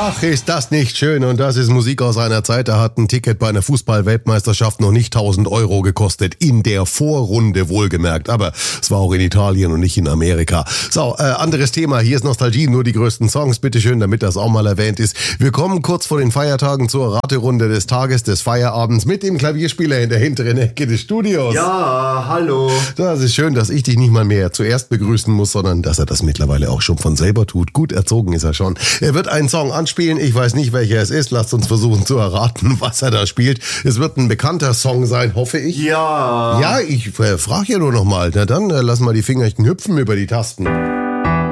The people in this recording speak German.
Ach, ist das nicht schön? Und das ist Musik aus einer Zeit, da hat ein Ticket bei einer Fußball-Weltmeisterschaft noch nicht 1.000 Euro gekostet. In der Vorrunde wohlgemerkt. Aber es war auch in Italien und nicht in Amerika. So, anderes Thema. Hier ist Nostalgie, nur die größten Songs. Bitteschön, damit das auch mal erwähnt ist. Wir kommen kurz vor den Feiertagen zur Raterunde des Tages, des Feierabends mit dem Klavierspieler in der hinteren Ecke des Studios. Ja, hallo. Das ist schön, dass ich dich nicht mal mehr zuerst begrüßen muss, sondern dass er das mittlerweile auch schon von selber tut. Gut erzogen ist er schon. Er wird einen Song anspielen. Ich weiß nicht, welcher es ist. Lasst uns versuchen zu erraten, was er da spielt. Es wird ein bekannter Song sein, hoffe ich. Ja. Ja, ich frage ja nur noch mal. Na dann, lass mal die Fingerchen hüpfen über die Tasten.